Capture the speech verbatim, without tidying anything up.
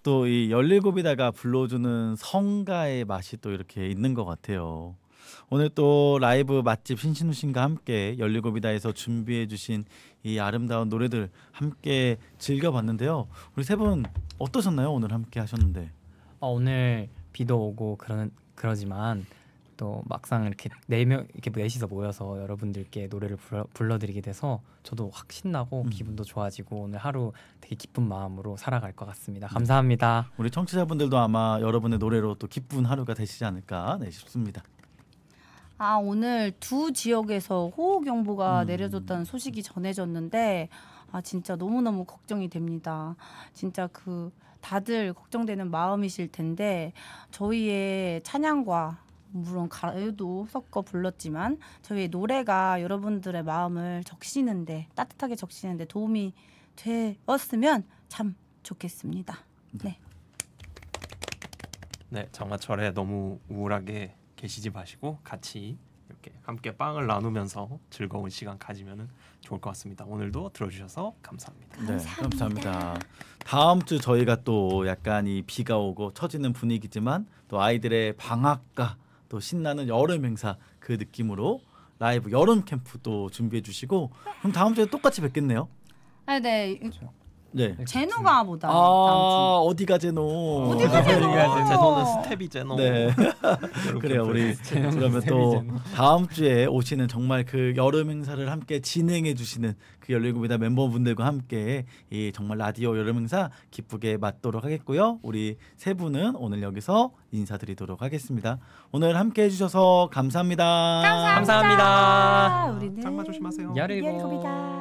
또 이 열일곱이다가 불러주는 성가의 맛이 또 이렇게 있는 것 같아요. 오늘 또 라이브 맛집 신신우 씨과 함께 열일곱이다에서 준비해 주신 이 아름다운 노래들 함께 즐겨봤는데요. 우리 세 분 어떠셨나요? 오늘 함께 하셨는데. 어, 오늘 비도 오고 그러, 그러지만 또 막상 이렇게 네 명 이렇게 넷이서 모여서 여러분들께 노래를 불러, 불러드리게 돼서 저도 확 신나고 음. 기분도 좋아지고 오늘 하루 되게 기쁜 마음으로 살아갈 것 같습니다. 감사합니다. 우리 청취자분들도 아마 여러분의 노래로 또 기쁜 하루가 되시지 않을까 네, 싶습니다. 아, 오늘 두 지역에서 호우경보가 음. 내려졌다는 소식이 전해졌는데 아, 진짜 너무너무 걱정이 됩니다. 진짜 그 다들 걱정되는 마음이실 텐데 저희의 찬양과 물론 가요도 섞어 불렀지만 저희의 노래가 여러분들의 마음을 적시는데 따뜻하게 적시는데 도움이 되었으면 참 좋겠습니다. 네. 네, 장마철에 너무 우울하게 계시지 마시고 같이 이렇게 함께 빵을 나누면서 즐거운 시간 가지면 좋을 것 같습니다. 오늘도 들어주셔서 감사합니다. 네, 감사합니다. 감사합니다. 다음 주 저희가 또 약간 이 비가 오고 처지는 분위기지만 또 아이들의 방학과 또 신나는 여름 행사 그 느낌으로 라이브 여름 캠프 또 준비해 주시고 그럼 다음 주에 똑같이 뵙겠네요. 아, 네. 네. 제노가 보다 아 다음 어디가 제노? 어디가 제노? 제노는 스텝이 제노. 네. 그래요. 우리 그러면 또 다음 주에 오시는 정말 그 여름 행사를 함께 진행해 주시는 그 열일곱이다 멤버분들과 함께 이 정말 라디오 여름 행사 기쁘게 맞도록 하겠고요. 우리 세 분은 오늘 여기서 인사드리도록 하겠습니다. 오늘 함께 해주셔서 감사합니다. 감사합니다. 감사합니다. 우리는 장마 조심하세요. 열일곱. 열일곱이다.